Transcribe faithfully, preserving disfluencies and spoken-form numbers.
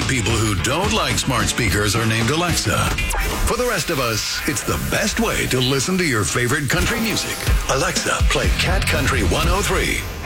people who don't like smart speakers are named Alexa. For the rest of us, it's the best way to listen to your favorite country music. Alexa, play Cat Country one oh three.